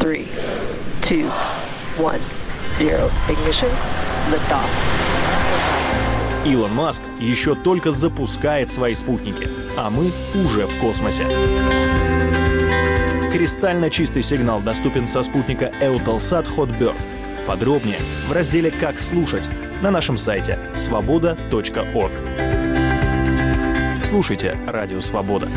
3, 2, 1, 0. Ignition. Liftoff. Илон Маск еще только запускает свои спутники, а мы уже в космосе. Кристально чистый сигнал доступен со спутника Eutelsat Hotbird. Подробнее в разделе «Как слушать» на нашем сайте svoboda.org. Слушайте Радио Свобода.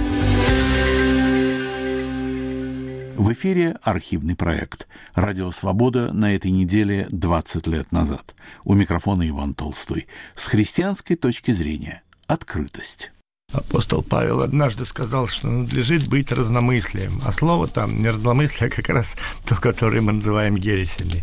В эфире архивный проект «Радио Свобода» на этой неделе 20 лет назад. У микрофона Иван Толстой. С христианской точки зрения открытость. Апостол Павел однажды сказал, что надлежит быть разномыслием. А слово там не разномыслие, а как раз то, которое мы называем ересями.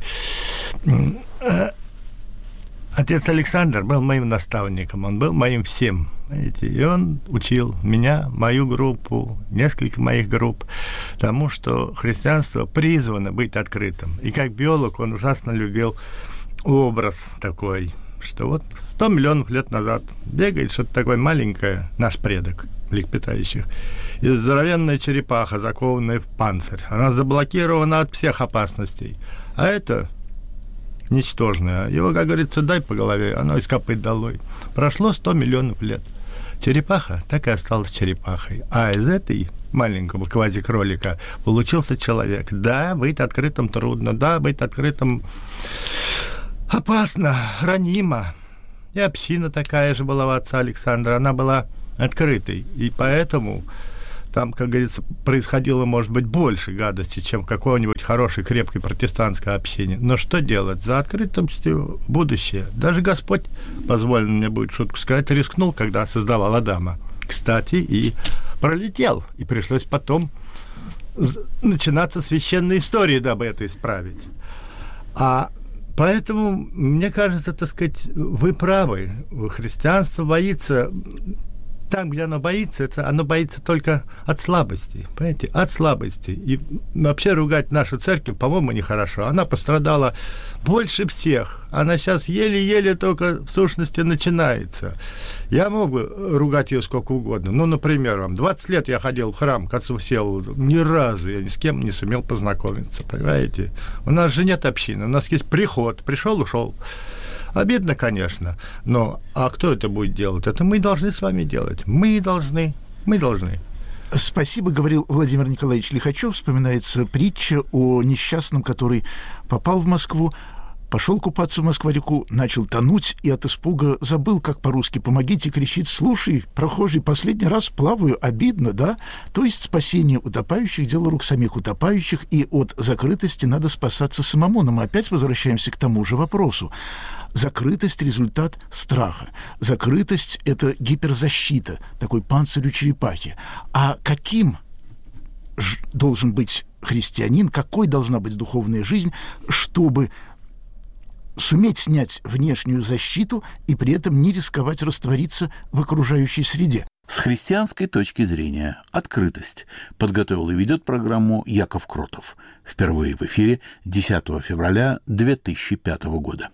Отец Александр был моим наставником, он был моим всем. Знаете, и он учил меня, мою группу, несколько моих групп тому, что христианство призвано быть открытым. И как биолог он ужасно любил образ такой, что вот 100 миллионов лет назад бегает что-то такое маленькое, наш предок млекопитающих, и здоровенная черепаха, закованная в панцирь. Она заблокирована от всех опасностей. А это ничтожное. Его, как говорится, дай по голове, оно из копыт долой. Прошло 100 миллионов лет. Черепаха так и осталась черепахой. А из этой маленького квазикролика получился человек. Да, быть открытым трудно, да, быть открытым опасно, ранимо. И община такая же была у отца Александра, она была открытой. И поэтому там, как говорится, происходило, может быть, больше гадости, чем в какой-нибудь хорошей, крепкой протестантской общине. Но что делать? За открытостью будущее. Даже Господь, позволено мне будет шутку сказать, рискнул, когда создавал Адама. Кстати, и пролетел. И пришлось потом начинаться священная история, дабы это исправить. А поэтому, мне кажется, так сказать, вы правы. Христианство боится... Там, где оно боится только от слабости, понимаете, от слабости. И вообще ругать нашу церковь, по-моему, нехорошо. Она пострадала больше всех. Она сейчас еле-еле только в сущности начинается. Я мог бы ругать ее сколько угодно. Ну, например, 20 лет я ходил в храм к отцу Всеволоду. Ни разу я ни с кем не сумел познакомиться, понимаете. У нас же нет общины, у нас есть приход. Пришел, ушел. Обидно, конечно, но а кто это будет делать? Это мы должны с вами делать. Мы должны. Спасибо, говорил Владимир Николаевич Лихачев. Вспоминается притча о несчастном, который попал в Москву, пошел купаться в Москва-реку, начал тонуть и от испуга забыл, как по-русски «помогите», кричит: «Слушай, прохожий, последний раз плаваю, обидно, да?» То есть спасение утопающих – дело рук самих утопающих, и от закрытости надо спасаться самому. Но мы опять возвращаемся к тому же вопросу. Закрытость – результат страха. Закрытость – это гиперзащита, такой панцирь у черепахи. А каким должен быть христианин, какой должна быть духовная жизнь, чтобы суметь снять внешнюю защиту и при этом не рисковать раствориться в окружающей среде? С христианской точки зрения открытость. Подготовил и ведет программу Яков Кротов. Впервые в эфире 10 февраля 2005 года.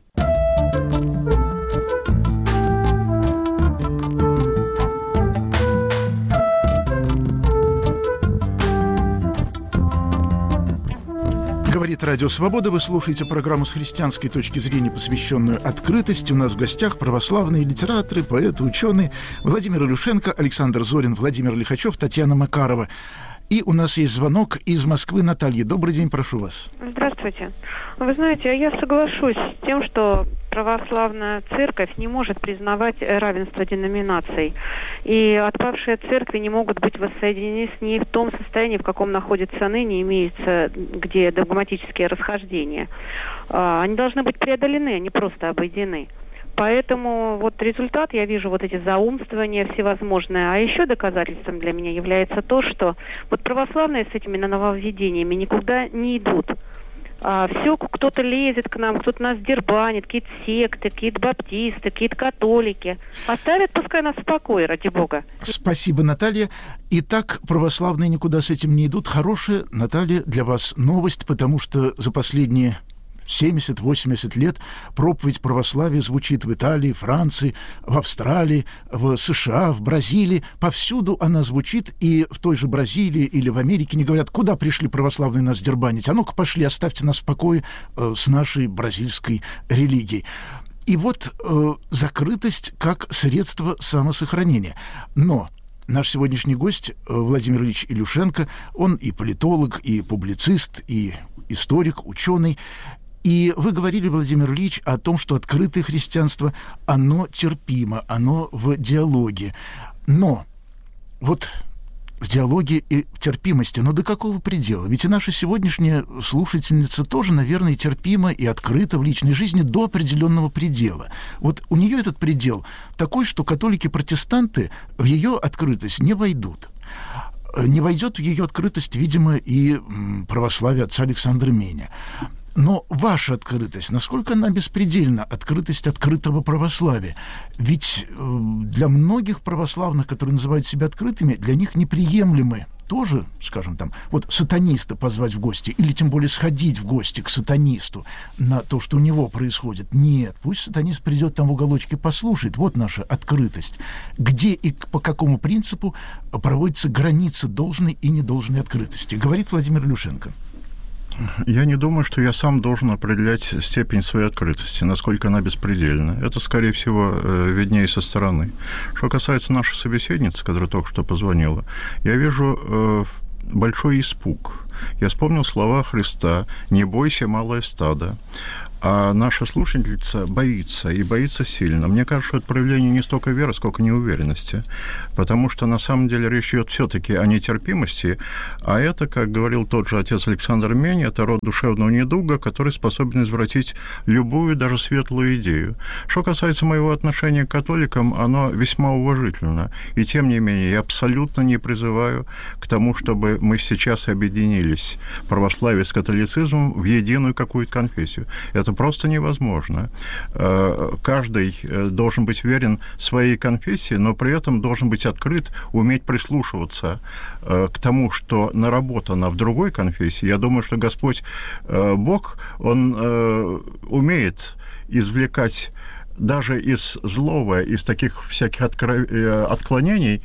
Говорит Радио Свобода. Вы слушаете программу с христианской точки зрения, посвященную открытости. У нас в гостях православные литераторы, поэты, ученые Владимир Илюшенко, Александр Зорин, Владимир Лихачев, Татьяна Макарова. И у нас есть звонок из Москвы. Наталья, добрый день, прошу вас. Здравствуйте. Вы знаете, я соглашусь с тем, что православная церковь не может признавать равенство деноминаций. И отпавшие церкви не могут быть воссоединены с ней в том состоянии, в каком находятся ныне, имеются, где догматические расхождения. Они должны быть преодолены, а не просто обойдены. Поэтому вот результат, я вижу вот эти заумствования всевозможные. А еще доказательством для меня является то, что вот православные с этими нововведениями никуда не идут. Все, кто-то лезет к нам, кто-то нас дербанит, какие-то секты, какие-то баптисты, какие-то католики. Оставят, пускай нас в покое, ради бога. Спасибо, Наталья. Итак, православные никуда с этим не идут. Хорошая, Наталья, для вас новость, потому что за последние 70-80 лет проповедь православия звучит в Италии, Франции, в Австралии, в США, в Бразилии. Повсюду она звучит, и в той же Бразилии или в Америке не говорят: куда пришли православные нас дербанить? А ну-ка пошли, оставьте нас в покое с нашей бразильской религией. И вот закрытость как средство самосохранения. Но наш сегодняшний гость Владимир Ильич Илюшенко, он и политолог, и публицист, и историк, ученый. И вы говорили, Владимир Ильич, о том, что открытое христианство, оно терпимо, оно в диалоге. Но вот в диалоге и в терпимости, но до какого предела? Ведь и наша сегодняшняя слушательница тоже, наверное, терпима и открыта в личной жизни до определенного предела. Вот у нее этот предел такой, что католики-протестанты в ее открытость не войдут. Не войдет в ее открытость, видимо, и православие отца Александра Меня. Но ваша открытость, насколько она беспредельна, открытость открытого православия? Ведь для многих православных, которые называют себя открытыми, для них неприемлемы тоже, скажем, там, вот сатаниста позвать в гости, или тем более сходить в гости к сатанисту на то, что у него происходит. Нет, пусть сатанист придет там в уголочке, послушает. Вот наша открытость. Где и по какому принципу проводится граница должной и недолжной открытости? Говорит Владимир Илюшенко. Я не думаю, что я сам должен определять степень своей открытости, насколько она беспредельна. Это, скорее всего, виднее со стороны. Что касается нашей собеседницы, которая только что позвонила, я вижу большой испуг. Я вспомнил слова Христа: «Не бойся, малое стадо». А наша слушательница боится, и боится сильно. Мне кажется, что это проявление не столько веры, сколько неуверенности. Потому что, на самом деле, речь идет все-таки о нетерпимости, а это, как говорил тот же отец Александр Меня, это род душевного недуга, который способен извратить любую, даже светлую идею. Что касается моего отношения к католикам, оно весьма уважительно. И, тем не менее, я абсолютно не призываю к тому, чтобы мы сейчас объединились, православие с католицизмом, в единую какую-то конфессию. Это просто невозможно. Каждый должен быть верен своей конфессии, но при этом должен быть открыт, уметь прислушиваться к тому, что наработано в другой конфессии. Я думаю, что Господь Бог, Он умеет извлекать даже из злого, из таких всяких отклонений,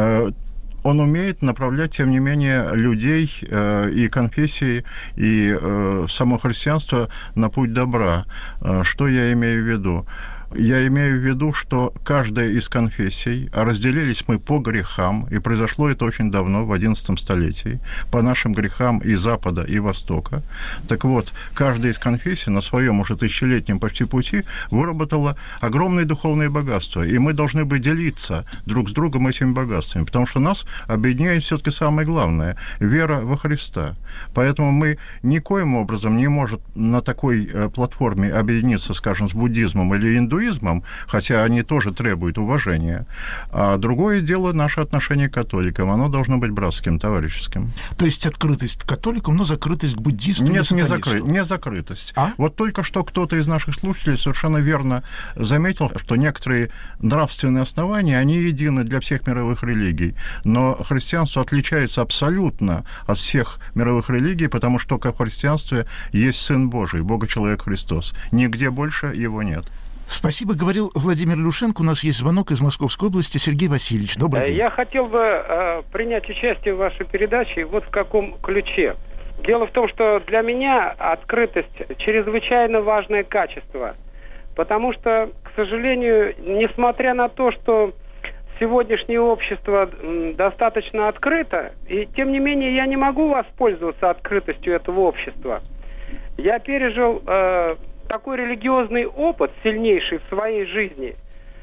он умеет направлять, тем не менее, людей и конфессии, и само христианство на путь добра. Что я имею в виду? Я имею в виду, что каждая из конфессий, а разделились мы по грехам, и произошло это очень давно, в XI столетии, по нашим грехам и Запада, и Востока. Так вот, каждая из конфессий на своем уже тысячелетнем почти пути выработала огромные духовные богатства, и мы должны бы делиться друг с другом этими богатствами, потому что нас объединяет все-таки самое главное – вера во Христа. Поэтому мы никоим образом не можем на такой платформе объединиться, скажем, с буддизмом или индуизмом, хотя они тоже требуют уважения. А другое дело — наше отношение к католикам. Оно должно быть братским, товарищеским. То есть открытость к католикам, но закрытость к буддистам? Нет, не закрытость. А? Вот только что кто-то из наших слушателей совершенно верно заметил, что некоторые нравственные основания, они едины для всех мировых религий. Но христианство отличается абсолютно от всех мировых религий, потому что только в христианстве есть Сын Божий, Бога-человек Христос. Нигде больше его нет. Спасибо, говорил Владимир Илюшенко. У нас есть звонок из Московской области. Сергей Васильевич, добрый день. Я хотел бы принять участие в вашей передаче вот в каком ключе. Дело в том, что для меня открытость чрезвычайно важное качество. Потому что, к сожалению, несмотря на то, что сегодняшнее общество достаточно открыто, и тем не менее я не могу воспользоваться открытостью этого общества. Я пережил такой религиозный опыт, сильнейший в своей жизни,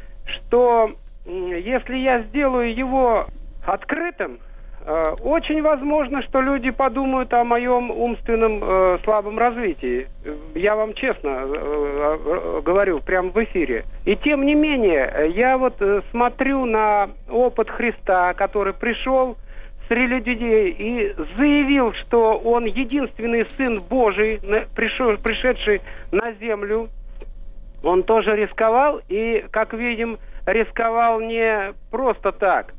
что если я сделаю его открытым, очень возможно, что люди подумают о моем умственном слабом развитии. Я вам честно говорю, прямо в эфире. И тем не менее, я вот смотрю на опыт Христа, который пришел среди людей и заявил, что он единственный Сын Божий, пришедший на землю. Он тоже рисковал, и, как видим, рисковал не просто так.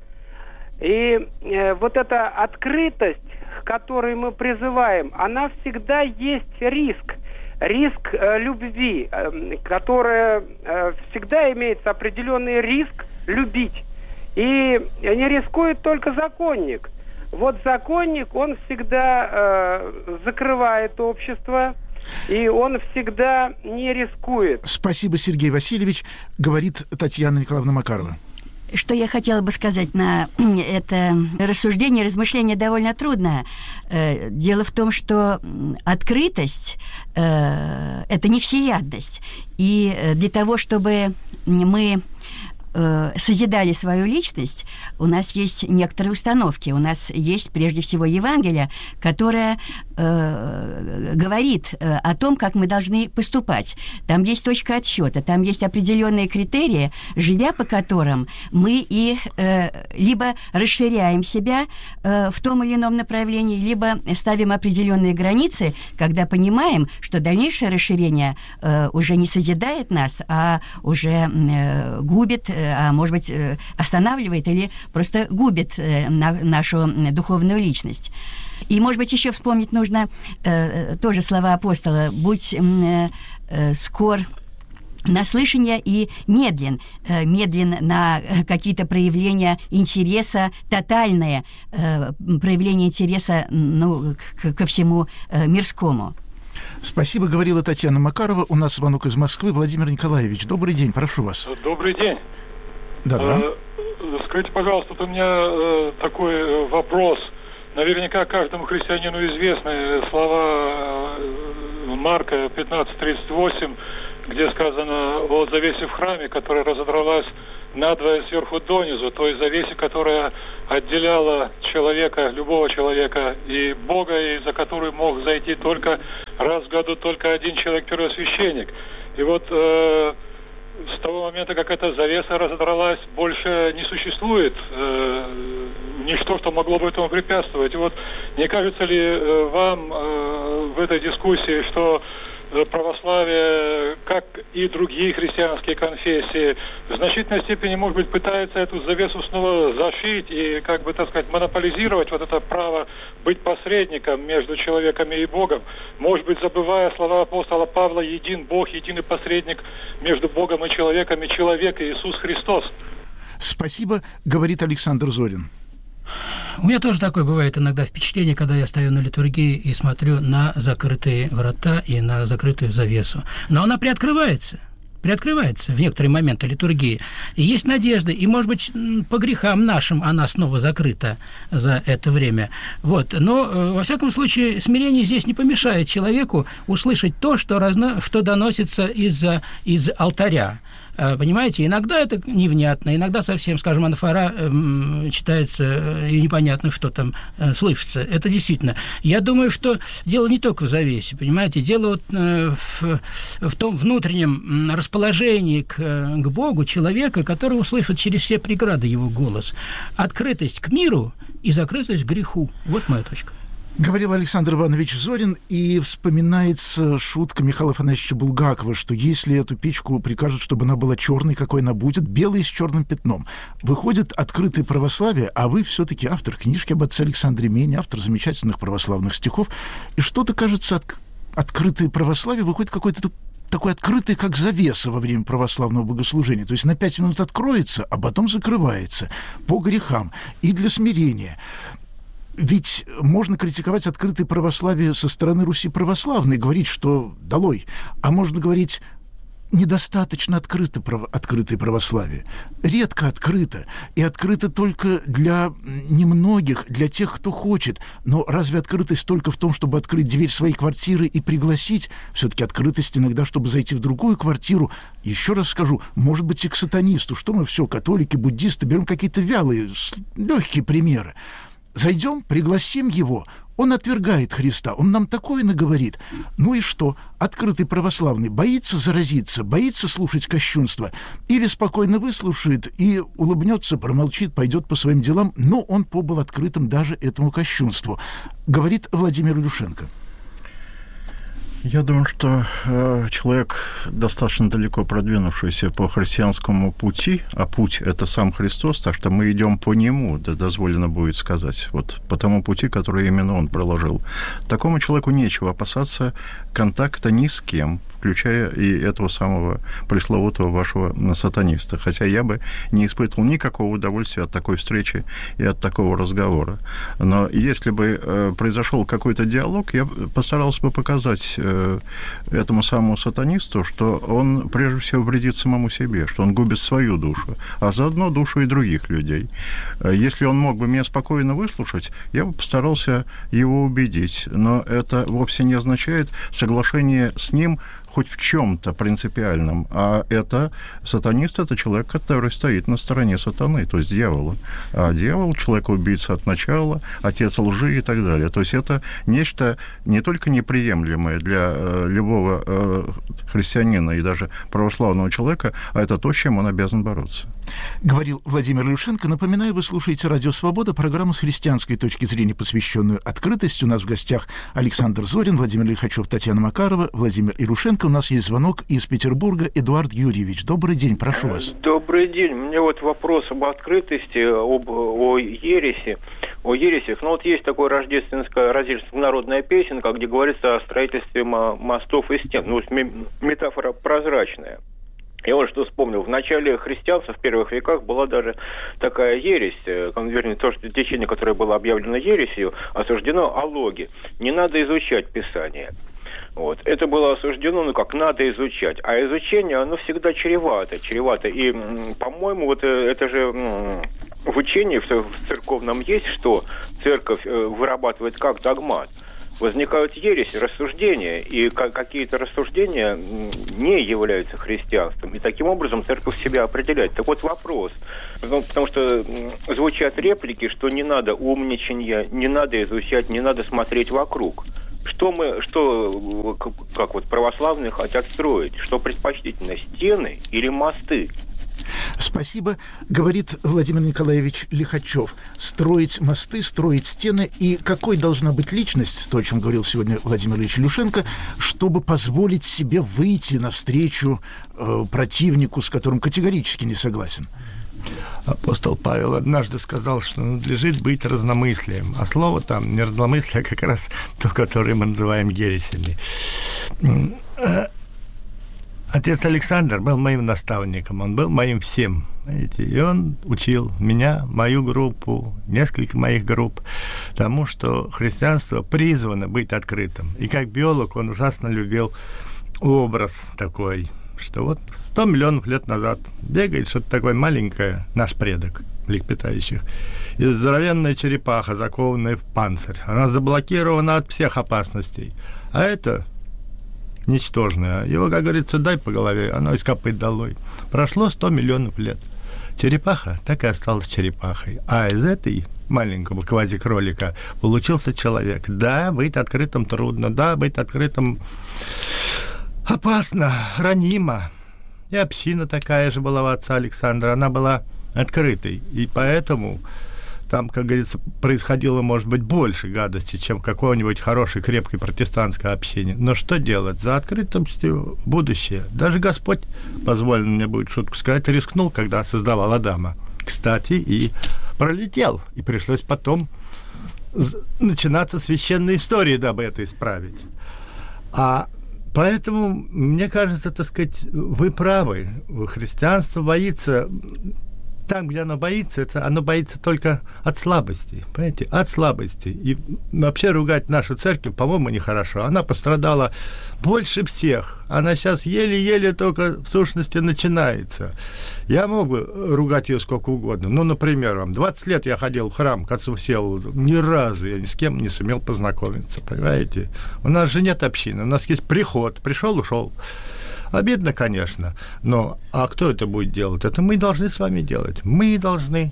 И вот эта открытость, к которой мы призываем, она всегда есть риск. риск любви, которая всегда имеется определенный риск любить. И не рискует только законник. Вот законник, он всегда закрывает общество, и он всегда не рискует. Спасибо, Сергей Васильевич, говорит Татьяна Николаевна Макарова. Что я хотела бы сказать на это рассуждение, размышление довольно трудное. Дело в том, что открытость – это не всеядность. И для того, чтобы мы созидали свою личность, у нас есть некоторые установки. У нас есть, прежде всего, Евангелие, которое говорит о том, как мы должны поступать. Там есть точка отсчета, там есть определенные критерии, живя по которым мы и либо расширяем себя в том или ином направлении, либо ставим определенные границы, когда понимаем, что дальнейшее расширение уже не созидает нас, а уже губит, а может быть, останавливает или просто губит нашу духовную личность. И, может быть, еще вспомнить нужно тоже слова апостола: «Будь скор на слышание и медлен на какие-то проявления интереса, тотальные проявления интереса ко всему мирскому». Спасибо, говорила Татьяна Макарова. У нас звонок из Москвы. Владимир Николаевич, добрый день, прошу вас. Добрый день. Да-да. Скажите, пожалуйста, вот у меня такой вопрос. Наверняка каждому христианину известны слова Марка 15:38, где сказано о завесе в храме, которая разодралась надвое сверху донизу, той завесе, которая отделяла человека, любого человека и Бога, и за которую мог зайти только раз в году только один человек, первосвященник. И вот с того момента, как эта завеса разодралась, больше не существует ничто, что могло бы этому препятствовать. И вот не кажется ли вам в этой дискуссии, что православие, как и другие христианские конфессии, в значительной степени, может быть, пытается эту завесу снова зашить и, как бы, так сказать, монополизировать вот это право быть посредником между человеком и Богом, может быть, забывая слова апостола Павла: «Един Бог, единый посредник между Богом и человеком, и человек Иисус Христос». Спасибо, говорит Александр Зорин. У меня тоже такое бывает иногда впечатление, когда я стою на литургии и смотрю на закрытые врата и на закрытую завесу. Но она приоткрывается в некоторые моменты литургии. И есть надежда, и, может быть, по грехам нашим она снова закрыта за это время. Вот. Но, во всяком случае, смирение здесь не помешает человеку услышать то, что доносится из алтаря. Понимаете, иногда это невнятно, иногда совсем, скажем, анафора читается, и непонятно, что там слышится. Это действительно. Я думаю, что дело не только в завесе, понимаете, дело вот в том внутреннем расположении к Богу человека, который услышит через все преграды его голос. Открытость к миру и закрытость к греху. Вот моя точка. Говорил Александр Иванович Зорин, и вспоминается шутка Михаила Афанасьевича Булгакова, что если эту печку прикажут, чтобы она была черной, какой она будет, белой с черным пятном. Выходит открытое православие, а вы все-таки автор книжки об отце Александре Мене, автор замечательных православных стихов, и что-то, кажется, открытое православие выходит какой-то такой открытый, как завеса во время православного богослужения. То есть на 5 минут откроется, а потом закрывается по грехам и для смирения. Ведь можно критиковать открытое православие со стороны Руси православной, говорить, что долой, а можно говорить недостаточно открытое православие. Редко открыто, и открыто только для немногих, для тех, кто хочет. Но разве открытость только в том, чтобы открыть дверь своей квартиры и пригласить? Все-таки открытость иногда, чтобы зайти в другую квартиру. Еще раз скажу, может быть, и к сатанисту, что мы все, католики, буддисты, берем какие-то вялые, легкие примеры. Зайдем, пригласим его, он отвергает Христа, он нам такое наговорит. Ну и что? Открытый православный боится заразиться, боится слушать кощунство, или спокойно выслушает и улыбнется, промолчит, пойдет по своим делам, но он побыл открытым даже этому кощунству, говорит Владимир Илюшенко. Я думаю, что человек, достаточно далеко продвинувшийся по христианскому пути, а путь – это сам Христос, так что мы идем по нему, да дозволено будет сказать, вот по тому пути, который именно он проложил. Такому человеку нечего опасаться контакта ни с кем, включая и этого самого пресловутого вашего сатаниста. Хотя я бы не испытывал никакого удовольствия от такой встречи и от такого разговора. Но если бы произошел какой-то диалог, я постарался бы показать этому самому сатанисту, что он прежде всего вредит самому себе, что он губит свою душу, а заодно душу и других людей. Если он мог бы меня спокойно выслушать, я бы постарался его убедить. Но это вовсе не означает соглашение с ним хоть в чем-то принципиальном, а это сатанист – это человек, который стоит на стороне сатаны, то есть дьявола. А дьявол – человек-убийца от начала, отец лжи и так далее. То есть это нечто не только неприемлемое для любого христианина и даже православного человека, а это то, с чем он обязан бороться. Говорил Владимир Илюшенко. Напоминаю, вы слушаете «Радио Свобода», программу с христианской точки зрения, посвященную открытости. У нас в гостях Александр Зорин, Владимир Лихачев, Татьяна Макарова, Владимер Илюшенко. У нас есть звонок из Петербурга. Эдуард Юрьевич, добрый день, прошу вас. Добрый день. Мне вот вопрос об открытости, о ереси. О ересях. Ну вот есть такая рождественская народная песенка, где говорится о строительстве мостов и стен. Ну, метафора прозрачная. Я вот что вспомнил. В начале христианства, в первых веках, была даже такая ересь, вернее, то, что течение, которое было объявлено ересью, осуждено алоги. Не надо изучать Писание. Вот. Это было осуждено, ну как, надо изучать. А изучение, оно всегда чревато. И, по-моему, вот это же в учении, в церковном есть, что церковь вырабатывает как догмат. Возникают ереси, рассуждения, и какие-то рассуждения не являются христианством. И таким образом церковь себя определяет. Так вот вопрос. Потому что звучат реплики, что не надо умничанья, не надо изучать, не надо смотреть вокруг. Как вот православные хотят строить? Что предпочтительно, стены или мосты? Спасибо, говорит Владимир Николаевич Лихачев. Строить мосты, строить стены. И какой должна быть личность, то, о чем говорил сегодня Владимир Ильич Илюшенко, чтобы позволить себе выйти навстречу противнику, с которым категорически не согласен? Апостол Павел однажды сказал, что надлежит быть разномыслием. А слово там не разномыслие, а как раз то, которое мы называем ересями. Отец Александр был моим наставником, он был моим всем, знаете, и он учил меня, мою группу, несколько моих групп тому, что христианство призвано быть открытым. И как биолог он ужасно любил образ такой, что вот 100 миллионов лет назад бегает что-то такое маленькое, наш предок, млекопитающих, и здоровенная черепаха, закованная в панцирь. Она заблокирована от всех опасностей. А это ничтожное. Его, как говорится, дай по голове, оно из копыт долой. Прошло 100 миллионов лет. Черепаха так и осталась черепахой. А из этой маленького квазикролика получился человек. Да, быть открытым трудно, да, быть открытым опасно, ранимо. И община такая же была у отца Александра. Она была открытой. И поэтому там, как говорится, происходило, может быть, больше гадости, чем в какой-нибудь хорошей, крепкой протестантской общине. Но что делать? За открытостью будущее. Даже Господь, позволено мне будет шутку сказать, рискнул, когда создавал Адама. Кстати, и пролетел. И пришлось потом начинаться священная история, дабы это исправить. А поэтому, мне кажется, так сказать, вы правы. Христианство боится... Там, где оно боится только от слабости, понимаете, от слабости. И вообще ругать нашу церковь, по-моему, нехорошо. Она пострадала больше всех. Она сейчас еле-еле только в сущности начинается. Я могу ругать ее сколько угодно. Ну, например, 20 лет я ходил в храм к отцу Всеволоду. Ни разу я ни с кем не сумел познакомиться, понимаете. У нас же нет общины, у нас есть приход. Пришел, ушел. Обидно, конечно, но а кто это будет делать? Это мы должны с вами делать. Мы должны.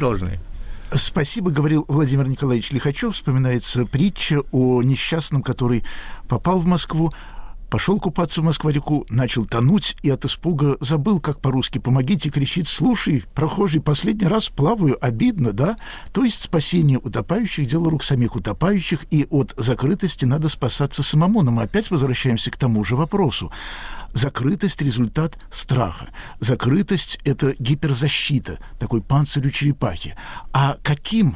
Спасибо, говорил Владимир Николаевич Лихачев. Вспоминается притча о несчастном, который попал в Москву, Пошел купаться в Москва-реку, начал тонуть и от испуга забыл, как по-русски «помогите», кричит: «Слушай, прохожий, последний раз плаваю, обидно, да?» То есть спасение утопающих – дело рук самих утопающих, и от закрытости надо спасаться самому. Но мы опять возвращаемся к тому же вопросу. Закрытость – результат страха. Закрытость – это гиперзащита, такой панцирь у черепахи. А каким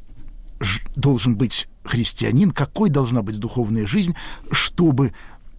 должен быть христианин, какой должна быть духовная жизнь, чтобы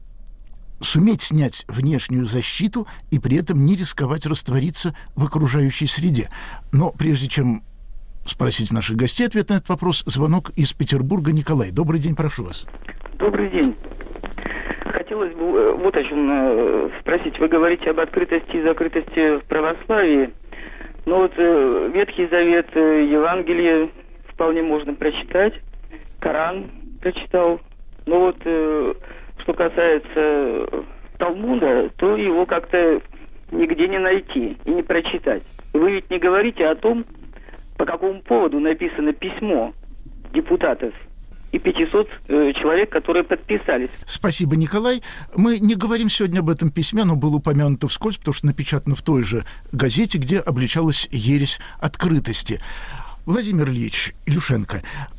суметь снять внешнюю защиту и при этом не рисковать раствориться в окружающей среде? Но прежде чем спросить наших гостей ответ на этот вопрос, звонок из Петербурга. Николай, добрый день, прошу вас. Добрый день. Хотелось бы вот о чем спросить. Вы говорите об открытости и закрытости в православии. Но вот Ветхий Завет, Евангелие вполне можно прочитать, Коран прочитал. Но вот что касается Талмуда, то его как-то нигде не найти и не прочитать. Вы ведь не говорите о том, по какому поводу написано письмо депутатов и 500 человек, которые подписались. Спасибо, Николай. Мы не говорим сегодня об этом письме, оно было упомянуто вскользь, потому что напечатано в той же газете, где обличалась ересь открытости. Владимир Ильич Илюшенко,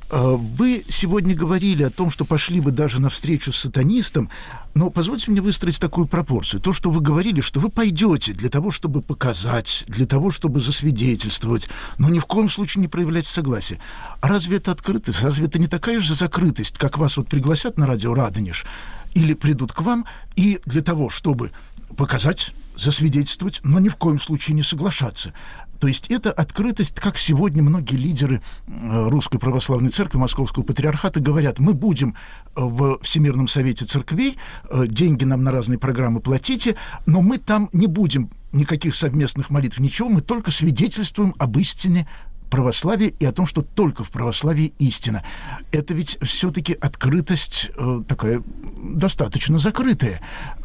вы сегодня говорили о том, что пошли бы даже навстречу с сатанистом, но позвольте мне выстроить такую пропорцию. То, что вы говорили, что вы пойдете для того, чтобы показать, для того, чтобы засвидетельствовать, но ни в коем случае не проявлять согласия. А разве это открытость? Разве это не такая же закрытость, как вас вот пригласят на радио «Радонеж» или придут к вам и для того, чтобы показать, засвидетельствовать, но ни в коем случае не соглашаться? То есть это открытость, как сегодня многие лидеры Русской Православной Церкви, Московского Патриархата говорят: мы будем в Всемирном Совете Церквей, деньги нам на разные программы платите, но мы там не будем никаких совместных молитв, ничего, мы только свидетельствуем об истине православия и о том, что только в православии истина. Это ведь все-таки открытость такая достаточно закрытая.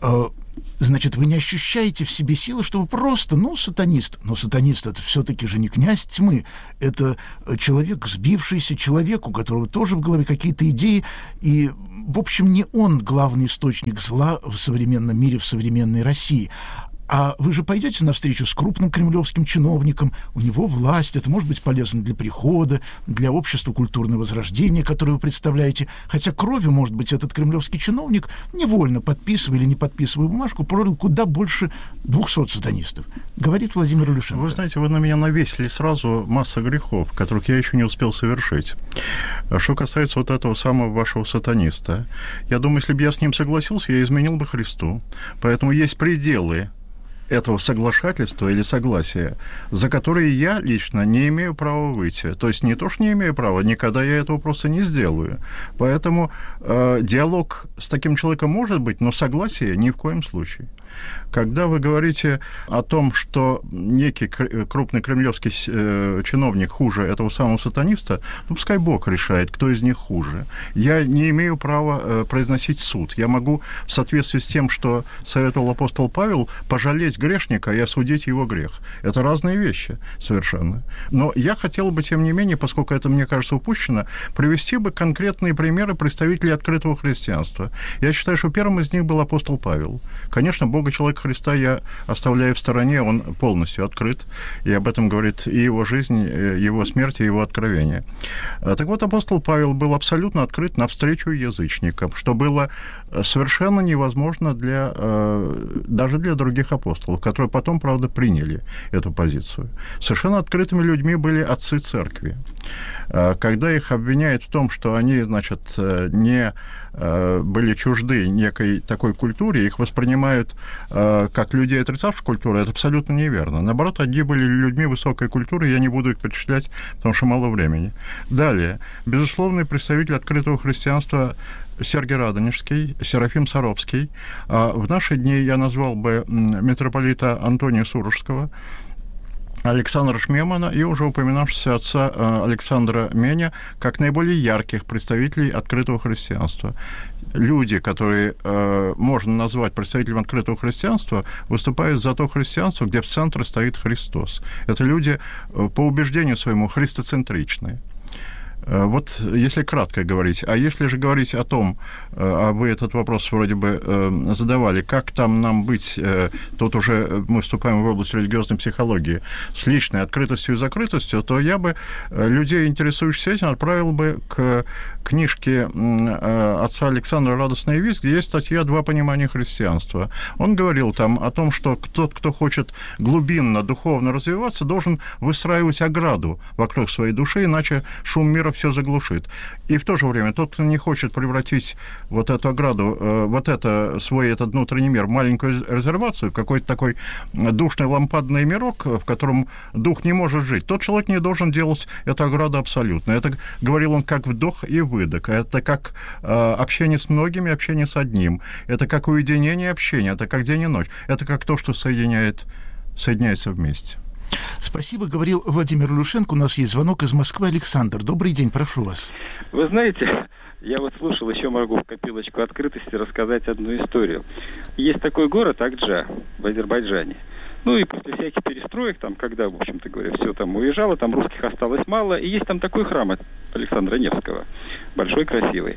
Значит, вы не ощущаете в себе силы, чтобы просто, сатанист. Но сатанист — это все-таки же не князь тьмы. Это человек, сбившийся, человек, у которого тоже в голове какие-то идеи. И, в общем, не он главный источник зла в современном мире, в современной России. А вы же пойдете навстречу с крупным кремлевским чиновником, у него власть, это может быть полезно для прихода, для общества культурного возрождения, которое вы представляете. Хотя кровью, может быть, этот кремлевский чиновник, невольно подписывая или не подписывая бумажку, пролил куда больше 200 сатанистов. Говорит Владимир Илюшенко. Вы знаете, вы на меня навесили сразу масса грехов, которых я еще не успел совершить. Что касается вот этого самого вашего сатаниста, я думаю, если бы я с ним согласился, я изменил бы Христу. Поэтому есть пределы этого соглашательства или согласия, за которые я лично не имею права выйти. То есть не то, что не имею права, никогда я этого просто не сделаю. Поэтому диалог с таким человеком может быть, но согласие ни в коем случае. Когда вы говорите о том, что некий крупный кремлевский чиновник хуже этого самого сатаниста, пускай Бог решает, кто из них хуже. Я не имею права произносить суд. Я могу в соответствии с тем, что советовал апостол Павел, пожалеть грешника и осудить его грех. Это разные вещи совершенно. Но я хотел бы, тем не менее, поскольку это, мне кажется, упущено, привести бы конкретные примеры представителей открытого христианства. Я считаю, что первым из них был апостол Павел. Конечно, Бога человека Христа я оставляю в стороне, он полностью открыт, и об этом говорит и его жизнь, его смерть, и его откровение. Так вот, апостол Павел был абсолютно открыт навстречу язычникам, что было совершенно невозможно даже для других апостолов, которые потом, правда, приняли эту позицию. Совершенно открытыми людьми были отцы церкви. Когда их обвиняют в том, что они, значит, не были чужды некой такой культуре, их воспринимают как людей, отрицавших культуру, это абсолютно неверно. Наоборот, они были людьми высокой культуры, я не буду их перечислять, потому что мало времени. Далее, безусловный представитель открытого христианства Сергий Радонежский, Серафим Саровский. В наши дни я назвал бы митрополита Антония Сурожского, Александра Шмемана и уже упоминавшегося отца Александра Меня как наиболее ярких представителей открытого христианства. Люди, которые можно назвать представителями открытого христианства, выступают за то христианство, где в центре стоит Христос. Это люди по убеждению своему христоцентричные. Вот если кратко говорить. А если же говорить о том, а вы этот вопрос вроде бы задавали, как там нам быть, тут уже мы вступаем в область религиозной психологии, с личной открытостью и закрытостью, то я бы людей, интересующихся этим, отправил бы к книжке отца Александра «Радостная весть», где есть статья «Два понимания христианства». Он говорил там о том, что тот, кто хочет глубинно, духовно развиваться, должен выстраивать ограду вокруг своей души, иначе шум мира все заглушит. И в то же время тот, кто не хочет превратить вот эту ограду, вот это, свой этот внутренний мир в маленькую резервацию, в какой-то такой душный лампадный мирок, в котором дух не может жить, тот человек не должен делать эту ограду абсолютно. Это, говорил он, как вдох и выдох. Это как общение с многими, общение с одним. Это как уединение общения, это как день и ночь. Это как то, что соединяется вместе. Спасибо, говорил Владимир Илюшенко. У нас есть звонок из Москвы. Александр, добрый день, прошу вас. Вы знаете, я вот слушал, еще могу в копилочку открытости рассказать одну историю. Есть такой город Акджа в Азербайджане. Ну и после всяких перестроек, там, когда, в общем-то говоря, все там уезжало, там русских осталось мало, и есть там такой храм от Александра Невского, большой, красивый.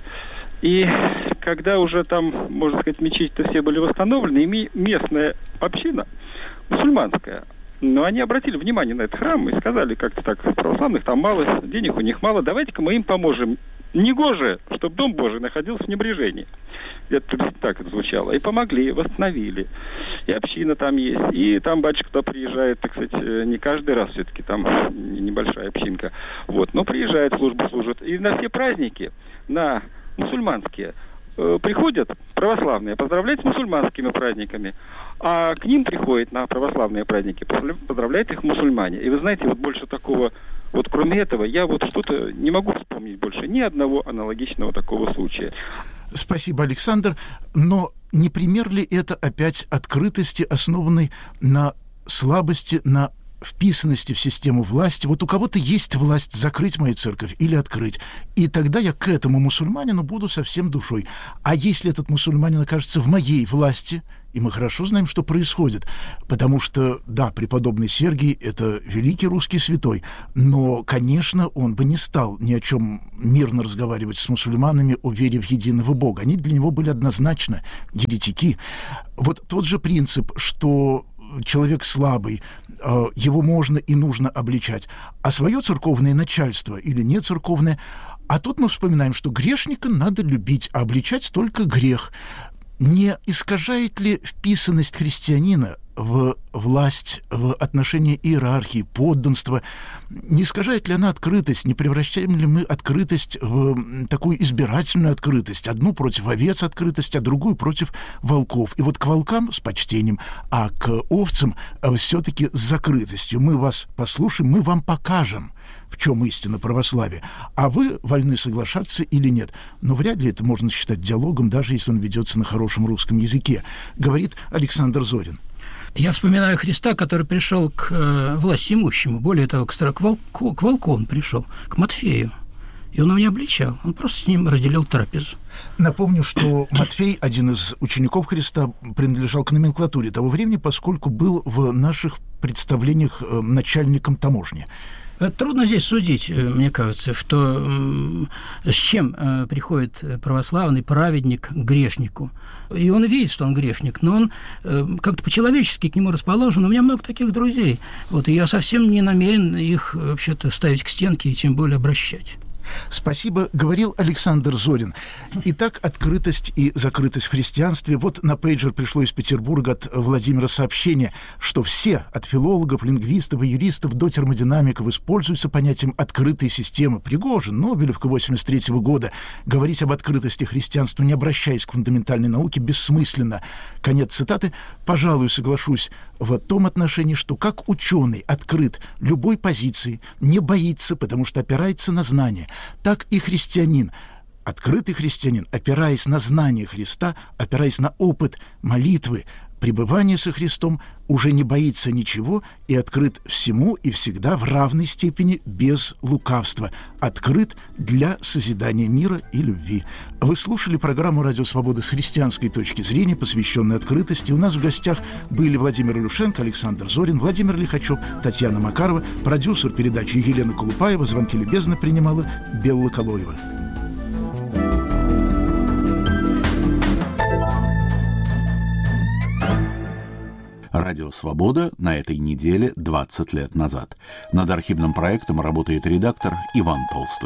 И когда уже там, можно сказать, мечети-то все были восстановлены, и местная община, мусульманская, но они обратили внимание на этот храм и сказали, как-то так, православных там мало, денег у них мало, давайте-ка мы им поможем. Негоже, чтобы Дом Божий находился в небрежении. Это так это звучало. И помогли, восстановили. И община там есть. И там батюшка туда приезжает, так сказать, не каждый раз все-таки, там небольшая общинка. Вот. Но приезжает, службу служит. И на все праздники, на мусульманские, приходят православные поздравлять с мусульманскими праздниками, а к ним приходят на православные праздники, поздравляют их мусульмане. И вы знаете, вот больше такого, вот кроме этого, я вот что-то не могу вспомнить больше ни одного аналогичного такого случая. Спасибо, Александр. Но не пример ли это опять открытости, основанной на слабости, на вписанности в систему власти? Вот у кого-то есть власть закрыть мою церковь или открыть, и тогда я к этому мусульманину буду со всем душой. А если этот мусульманин окажется в моей власти, и мы хорошо знаем, что происходит, потому что, да, преподобный Сергий — это великий русский святой, но, конечно, он бы не стал ни о чем мирно разговаривать с мусульманами о вере в единого Бога. Они для него были однозначно еретики. Вот тот же принцип, что человек слабый, его можно и нужно обличать, а свое церковное начальство или не церковное, а тут мы вспоминаем, что грешника надо любить, а обличать только грех. Не искажает ли вписанность христианина в власть, в отношения иерархии, подданства, не искажает ли она открытость, не превращаем ли мы открытость в такую избирательную открытость, одну против овец открытость, а другую против волков. И вот к волкам с почтением, а к овцам все-таки с закрытостью. Мы вас послушаем, мы вам покажем, в чем истина православия, а вы вольны соглашаться или нет. Но вряд ли это можно считать диалогом, даже если он ведется на хорошем русском языке, говорит Александр Зорин. Я вспоминаю Христа, который пришел к власти имущему, более того, к волку он пришел, к Матфею. И он его не обличал, он просто с ним разделил трапезу. Напомню, что Матфей, один из учеников Христа, принадлежал к номенклатуре того времени, поскольку был в наших представлениях начальником таможни. Трудно здесь судить, мне кажется, что с чем приходит православный праведник к грешнику. И он видит, что он грешник, но он как-то по-человечески к нему расположен. У меня много таких друзей. Вот, и я совсем не намерен их вообще-то ставить к стенке и тем более обращать. Спасибо, говорил Александр Зорин. Итак, открытость и закрытость в христианстве. Вот на пейджер пришло из Петербурга от Владимира сообщение, что все, от филологов, лингвистов и юристов до термодинамиков, используются понятием открытой системы. Пригожин, Нобелевка 1983 года. Говорить об открытости христианства, не обращаясь к фундаментальной науке, бессмысленно. Конец цитаты. Пожалуй, соглашусь в том отношении, что как ученый открыт любой позиции, не боится, потому что опирается на знания, так и христианин, открытый христианин, опираясь на знание Христа, опираясь на опыт молитвы, пребывания со Христом уже не боится ничего и открыт всему и всегда в равной степени без лукавства, открыт для созидания мира и любви. Вы слушали программу «Радио Свобода» с христианской точки зрения, посвященной открытости. У нас в гостях были Владимир Илюшенко, Александр Зорин, Владимир Лихачев, Татьяна Макарова, продюсер передачи Елена Колупаева, звонки любезно принимала Белла Колоева. Радио «Свобода» на этой неделе 20 лет назад. Над архивным проектом работает редактор Иван Толстой.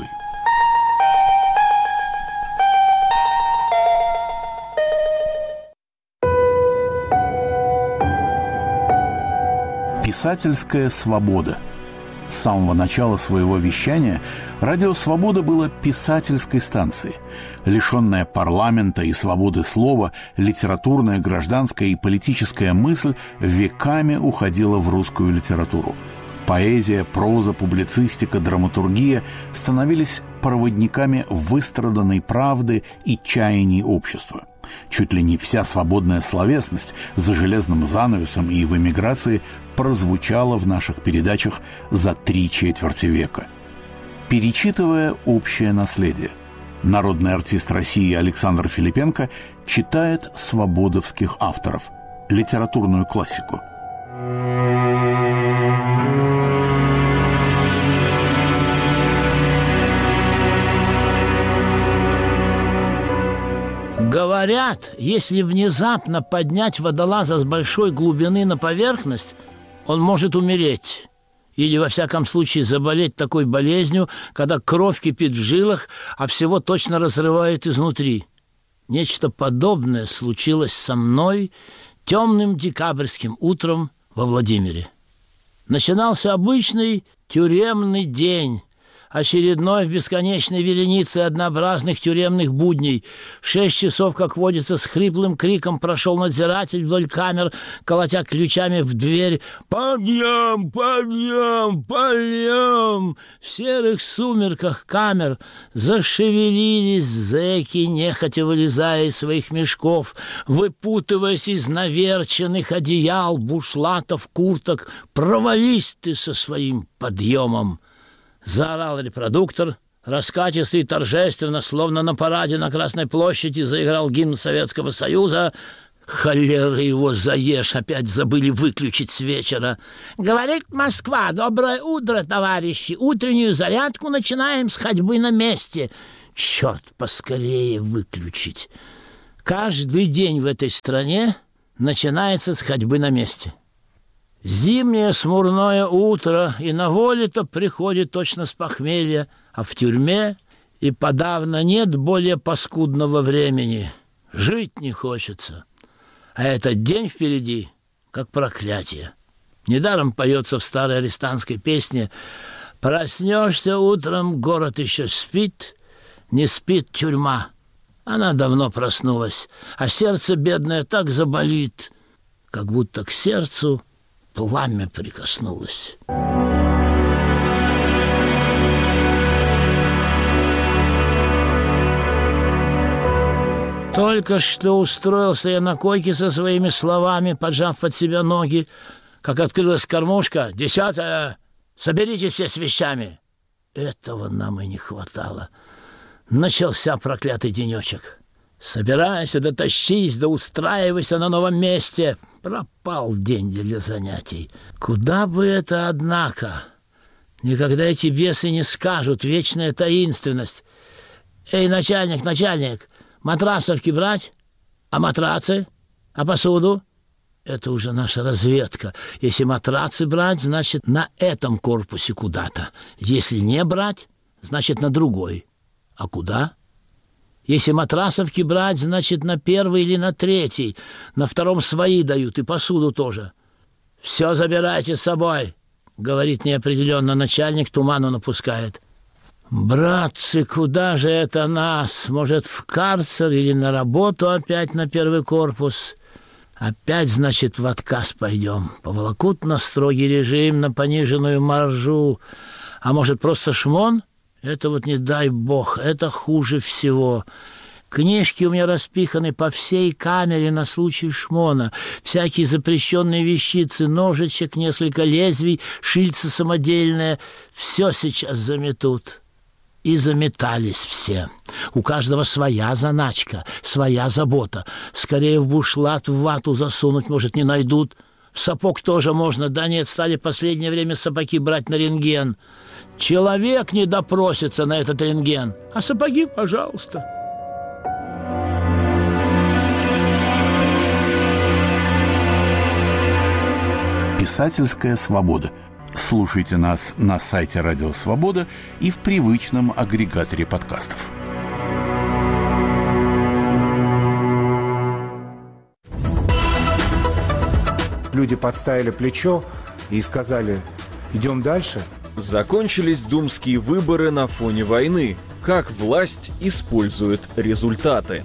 Писательская свобода. С самого начала своего вещания радио «Свобода» было писательской станцией. Лишенная парламента и свободы слова, литературная, гражданская и политическая мысль веками уходила в русскую литературу. Поэзия, проза, публицистика, драматургия становились проводниками выстраданной правды и чаяний общества. Чуть ли не вся свободная словесность за железным занавесом и в эмиграции прозвучала в наших передачах за 3/4 века. Перечитывая общее наследие, народный артист России Александр Филипенко читает свободовских авторов, литературную классику. Говорят, если внезапно поднять водолаза с большой глубины на поверхность, он может умереть. Или, во всяком случае, заболеть такой болезнью, когда кровь кипит в жилах, а всего точно разрывает изнутри. Нечто подобное случилось со мной темным декабрьским утром во Владимире. Начинался обычный тюремный день, очередной в бесконечной веренице однообразных тюремных будней. В 6 часов, как водится, с хриплым криком прошел надзиратель вдоль камер, колотя ключами в дверь. «Подъем! Подъем! Подъем!» В серых сумерках камер зашевелились зэки, нехотя вылезая из своих мешков, выпутываясь из наверченных одеял, бушлатов, курток. «Провались ты со своим подъемом!» Заорал репродуктор, раскатисто и торжественно, словно на параде на Красной площади, заиграл гимн Советского Союза. Холера его заешь, опять забыли выключить с вечера. Говорит Москва: доброе утро, товарищи, утреннюю зарядку начинаем с ходьбы на месте. Черт, поскорее выключить. Каждый день в этой стране начинается с ходьбы на месте. Зимнее смурное утро, и на воле-то приходит точно с похмелья, а в тюрьме и подавно нет более паскудного времени. Жить не хочется. А этот день впереди, как проклятие. Недаром поется в старой арестантской песне: «Проснешься утром, город еще спит, не спит тюрьма». Она давно проснулась, а сердце бедное так заболит, как будто к сердцу пламя прикоснулось. Только что устроился я на койке со своими словами, поджав под себя ноги, как открылась кормушка. 10-е, соберитесь все с вещами. Этого нам и не хватало. Начался проклятый денечек. Собирайся, да тащись, да устраивайся на новом месте. Пропал день для занятий. Куда бы это, однако? Никогда эти бесы не скажут, вечная таинственность. Эй, начальник, начальник, матрасовки брать? А матрацы? А посуду? Это уже наша разведка. Если матрацы брать, значит, на этом корпусе куда-то. Если не брать, значит, на другой. А куда? Если матрасовки брать, значит, на 1-й или на 3-й. На 2-м свои дают, и посуду тоже. «Все забирайте с собой», — говорит неопределенно начальник, туману напускает. «Братцы, куда же это нас? Может, в карцер или на работу опять на 1-й корпус? Опять, значит, в отказ пойдем. Поволокут на строгий режим, на пониженную маржу. А может, просто шмон? Это вот не дай бог, это хуже всего. Книжки у меня распиханы по всей камере на случай шмона. Всякие запрещенные вещицы, ножичек, несколько лезвий, шильца самодельное. Все сейчас заметут. И заметались все. У каждого своя заначка, своя забота. Скорее в бушлат, в вату засунуть, может, не найдут. В сапог тоже можно. Да нет, стали в последнее время сапоги брать на рентген. Человек не допросится на этот рентген. А сапоги, пожалуйста. Писательская свобода. Слушайте нас на сайте Радио Свобода и в привычном агрегаторе подкастов. Люди подставили плечо и сказали: идем дальше. Закончились думские выборы на фоне войны. Как власть использует результаты?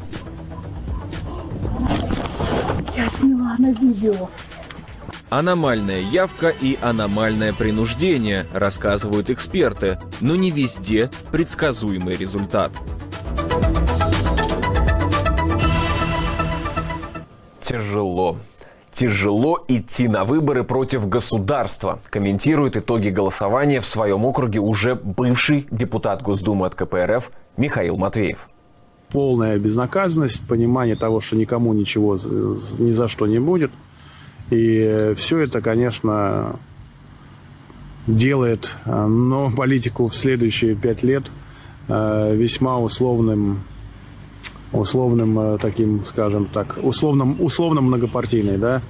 Я сняла на видео. Аномальная явка и аномальное принуждение, рассказывают эксперты, но не везде предсказуемый результат. Тяжело идти на выборы против государства, комментирует итоги голосования в своем округе уже бывший депутат Госдумы от КПРФ Михаил Матвеев. Полная безнаказанность, понимание того, что никому ничего ни за что не будет. И все это, конечно, делает политику в следующие 5 лет весьма условным таким, скажем так, условно многопартийной, да.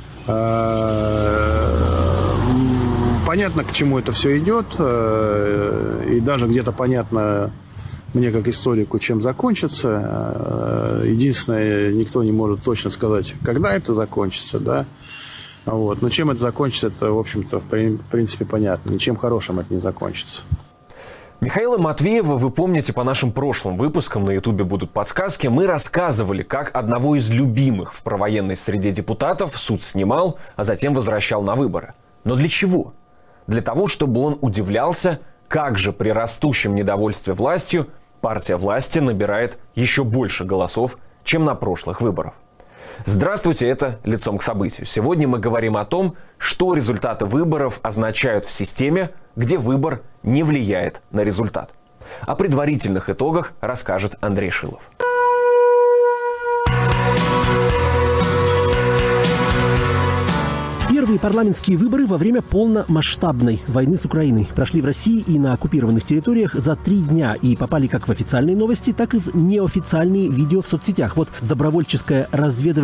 Понятно, к чему это все идет, и даже где-то понятно мне как историку, чем закончится. Единственное, никто не может точно сказать, когда это закончится, да. Вот. Но чем это закончится, это, в общем-то, в принципе, понятно. Ничем хорошим это не закончится. Михаила Матвеева вы помните по нашим прошлым выпускам, на Ютубе будут подсказки. Мы рассказывали, как одного из любимых в провоенной среде депутатов суд снимал, а затем возвращал на выборы. Но для чего? Для того, чтобы он удивлялся, как же при растущем недовольстве властью партия власти набирает еще больше голосов, чем на прошлых выборах. Здравствуйте, это «Лицом к событию». Сегодня мы говорим о том, что результаты выборов означают в системе, где выбор не влияет на результат. О предварительных итогах расскажет Андрей Шилов. Первые парламентские выборы во время полномасштабной войны с Украиной прошли в России и на оккупированных территориях за 3 дня и попали как в официальные новости, так и в неофициальные видео в соцсетях. Вот добровольческое разведывание